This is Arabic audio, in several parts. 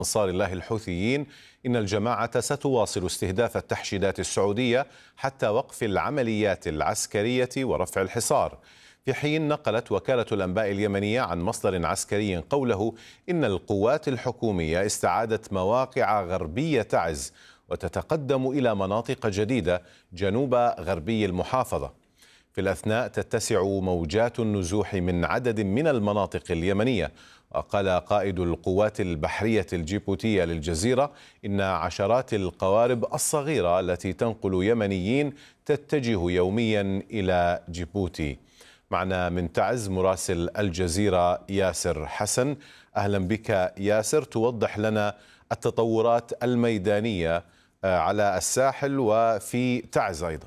أنصار الله الحوثيين إن الجماعة ستواصل استهداف التحشيدات السعودية حتى وقف العمليات العسكرية ورفع الحصار، في حين نقلت وكالة الأنباء اليمنية عن مصدر عسكري قوله إن القوات الحكومية استعادت مواقع غربية تعز وتتقدم إلى مناطق جديدة جنوب غربي المحافظة. في الأثناء تتسع موجات النزوح من عدد من المناطق اليمنية. وقال قائد القوات البحرية الجيبوتية للجزيرة إن عشرات القوارب الصغيرة التي تنقل يمنيين تتجه يوميا إلى جيبوتي. معنا من تعز مراسل الجزيرة ياسر حسن. أهلا بك ياسر، توضح لنا التطورات الميدانية على الساحل وفي تعز أيضا.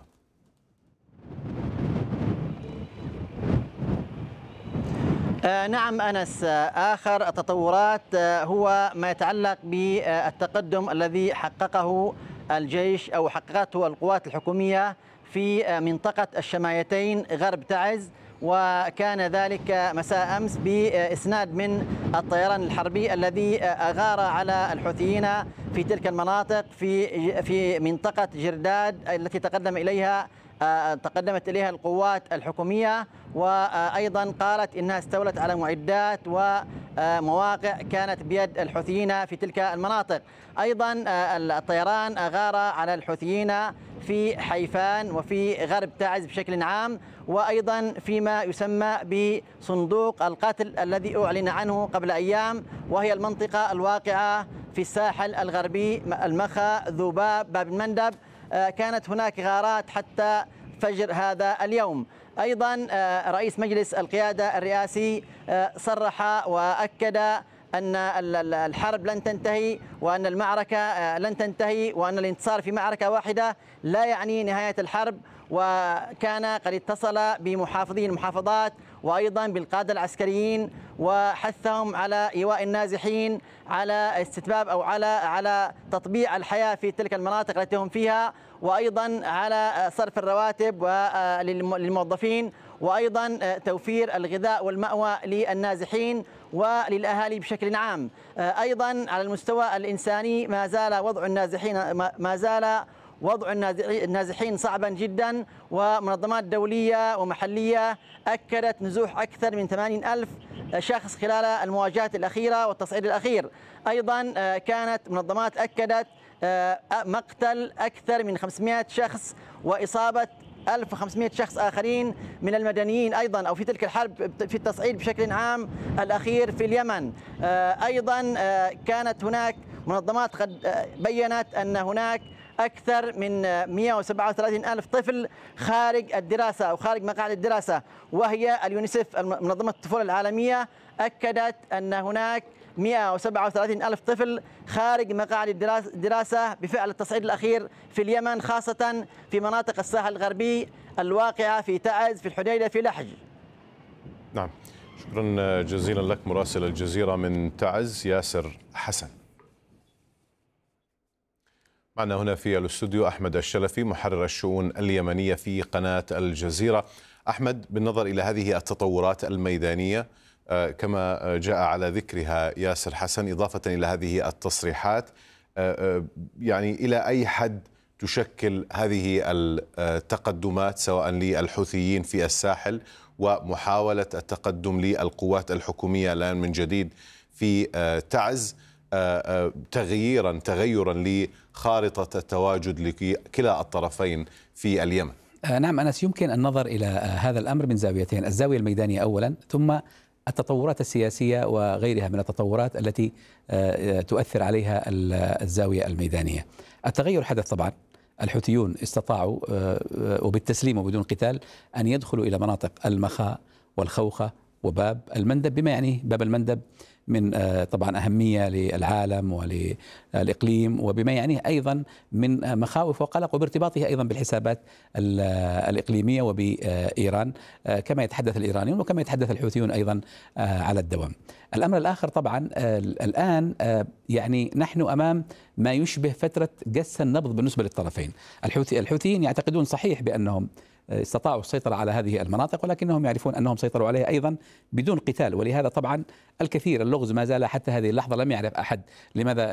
نعم أنس، آخر التطورات هو ما يتعلق بالتقدم الذي حققه الجيش أو حققته القوات الحكومية في منطقة الشمايتين غرب تعز، وكان ذلك مساء أمس بإسناد من الطيران الحربي الذي أغار على الحوثيين في تلك المناطق في منطقة جرداد التي تقدمت إليها القوات الحكومية، وأيضا قالت إنها استولت على معدات ومواقع كانت بيد الحوثيين في تلك المناطق. أيضا الطيران أغار على الحوثيين في حيفان وفي غرب تعز بشكل عام، وأيضا فيما يسمى بصندوق القتل الذي أعلن عنه قبل أيام، وهي المنطقة الواقعة في الساحل الغربي، المخا، ذوباب، باب المندب. كانت هناك غارات حتى فجر هذا اليوم. أيضا رئيس مجلس القيادة الرئاسي صرح وأكد أن الحرب لن تنتهي وأن المعركة لن تنتهي وأن الانتصار في معركة واحدة لا يعني نهاية الحرب، وكان قد اتصل بمحافظي المحافظات وأيضا بالقادة العسكريين وحثهم على إيواء النازحين، على استتباب أو على تطبيع الحياة في تلك المناطق التي هم فيها، وأيضا على صرف الرواتب للموظفين، وأيضا توفير الغذاء والمأوى للنازحين وللأهالي بشكل عام. أيضا على المستوى الإنساني ما زال وضع النازحين صعبا جدا، ومنظمات دولية ومحلية أكدت نزوح أكثر من 80,000 شخص خلال المواجهات الأخيرة والتصعيد الأخير. أيضا كانت منظمات أكدت مقتل أكثر من 500 شخص وإصابة 1500 شخص آخرين من المدنيين أيضا أو في تلك الحرب في التصعيد بشكل عام الأخير في اليمن. أيضا كانت هناك منظمات قد بيّنت أن هناك أكثر من 137 ألف طفل خارج الدراسة أو خارج مقاعد الدراسة، وهي اليونيسف منظمة الطفولة العالمية أكدت أن هناك 137 ألف طفل خارج مقاعد الدراسة بفعل التصعيد الأخير في اليمن، خاصة في مناطق الساحل الغربي الواقعة في تعز، في الحديدة، في لحج. نعم، شكرا جزيلا لك مراسل الجزيرة من تعز ياسر حسن. معنا هنا في الاستوديو أحمد الشلفي محرر الشؤون اليمنية في قناة الجزيرة. أحمد، بالنظر إلى هذه التطورات الميدانية كما جاء على ذكرها ياسر حسن، إضافة إلى هذه التصريحات، يعني إلى أي حد تشكل هذه التقدمات سواء للحوثيين في الساحل ومحاولة التقدم للقوات الحكومية الآن من جديد في تعز تغيرا لخارطة التواجد لكلا الطرفين في اليمن؟ نعم أنس، يمكن النظر إلى هذا الأمر من زاويتين: الزاوية الميدانية أولا، ثم التطورات السياسية وغيرها من التطورات التي تؤثر عليها الزاوية الميدانية. التغير حدث طبعا، الحوثيون استطاعوا وبالتسليم وبدون قتال أن يدخلوا إلى مناطق المخا والخوخة وباب المندب، بما يعني باب المندب من طبعا أهمية للعالم وللإقليم، وبما يعنيه أيضا من مخاوف وقلق وبارتباطه أيضا بالحسابات الإقليمية وبإيران، كما يتحدث الإيرانيون وكما يتحدث الحوثيون أيضا على الدوام. الأمر الآخر طبعا الآن يعني نحن أمام ما يشبه فترة قس النبض بالنسبة للطرفين. الحوثيين يعتقدون صحيح بأنهم استطاعوا السيطرة على هذه المناطق، ولكنهم يعرفون أنهم سيطروا عليها أيضا بدون قتال. ولهذا طبعا الكثير اللغز ما زال حتى هذه اللحظة لم يعرف أحد لماذا